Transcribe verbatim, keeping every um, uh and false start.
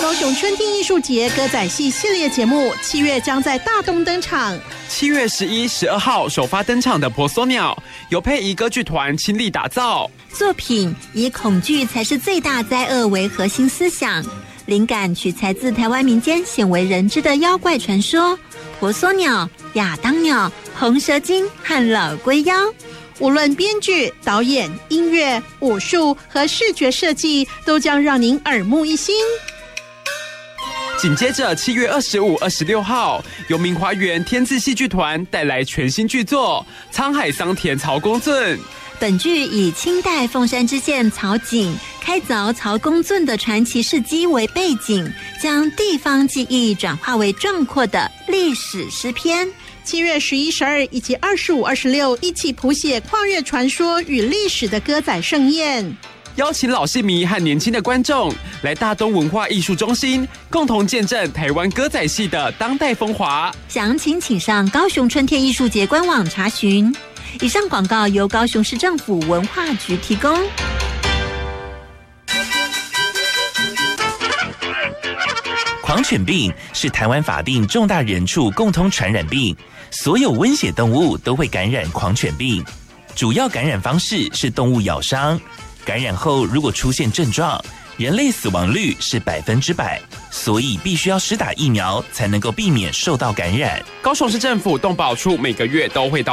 高雄春天艺术节歌仔戏系列节目七月将在大东登场。 七月十一、十二号首发登场的婆娑鸟，由配仪歌剧团倾力打造。 作品以恐惧才是最大灾厄为核心思想，灵感取材自台湾民间鲜为人知的妖怪传说婆娑鸟、亚当鸟、红蛇精和老龟妖。 无论编剧、导演、音乐、武术和视觉设计，都将让您耳目一新。 紧接着七月二十五、二十六号，由明华园天字戏剧团带来全新剧作《沧海桑田曹公圳》。 本剧以清代凤山知县曹景开凿曹公圳的传奇事迹为背景，将地方记忆转化为壮阔的历史诗篇。 七月十一、十二以及二十五、二十六，一起谱写跨越传说与历史的歌仔盛宴， 邀请老戏迷和年轻的观众来大东文化艺术中心，共同见证台湾歌仔戏的当代风华。 详情请上高雄春天艺术节官网查询。以上广告由高雄市政府文化局提供。 狂犬病是台湾法定重大人畜共通传染病，所有温血动物都会感染狂犬病。主要感染方式是动物咬伤，感染后如果出现症状，人类死亡率是百分之百，所以必须要施打疫苗才能够避免受到感染。 高雄市政府动保处每个月都会到